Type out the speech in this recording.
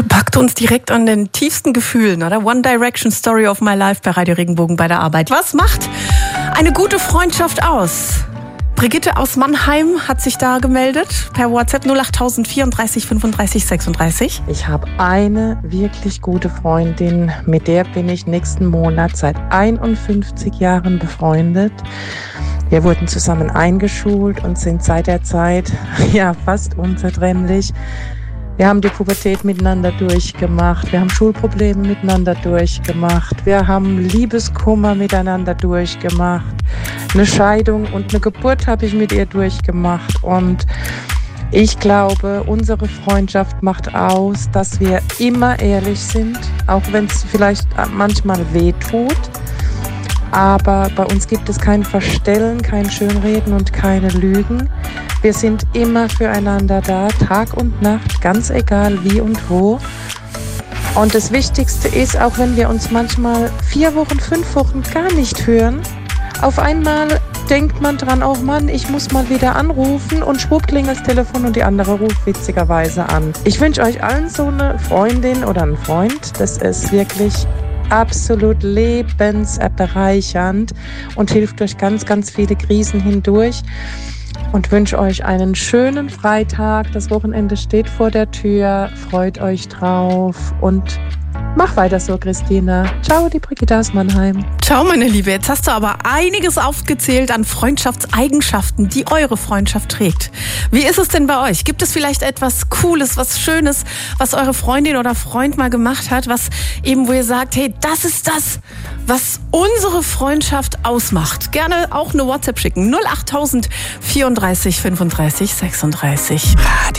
Packt uns direkt an den tiefsten Gefühlen, oder? One Direction Story of My Life bei Radio Regenbogen bei der Arbeit. Was macht eine gute Freundschaft aus? Brigitte aus Mannheim hat sich da gemeldet per WhatsApp 08000 34 35 36. Ich habe eine wirklich gute Freundin, mit der bin ich nächsten Monat seit 51 Jahren befreundet. Wir wurden zusammen eingeschult und sind seit der Zeit fast unzertrennlich. Wir haben die Pubertät miteinander durchgemacht, wir haben Schulprobleme miteinander durchgemacht, wir haben Liebeskummer miteinander durchgemacht, eine Scheidung und eine Geburt habe ich mit ihr durchgemacht. Und ich glaube, unsere Freundschaft macht aus, dass wir immer ehrlich sind, auch wenn es vielleicht manchmal wehtut. Aber bei uns gibt es kein Verstellen, kein Schönreden und keine Lügen. Wir sind immer füreinander da, Tag und Nacht, ganz egal wie und wo. Und das Wichtigste ist, auch wenn wir uns manchmal 4 Wochen, 5 Wochen gar nicht hören, auf einmal denkt man dran, oh Mann, ich muss mal wieder anrufen, und schwupp klingelt das Telefon und die andere ruft witzigerweise an. Ich wünsche euch allen so eine Freundin oder einen Freund. Das ist wirklich absolut lebensbereichernd und hilft durch ganz, ganz viele Krisen hindurch. Und wünsche euch einen schönen Freitag. Das Wochenende steht vor der Tür. Freut euch drauf und mach weiter so, Christina. Ciao, die Brigitte aus Mannheim. Ciao, meine Liebe. Jetzt hast du aber einiges aufgezählt an Freundschaftseigenschaften, die eure Freundschaft trägt. Wie ist es denn bei euch? Gibt es vielleicht etwas Cooles, was Schönes, was eure Freundin oder Freund mal gemacht hat, was eben, wo ihr sagt, hey, das ist das, was unsere Freundschaft ausmacht? Gerne auch eine WhatsApp schicken. 08000 34 35 36. Radio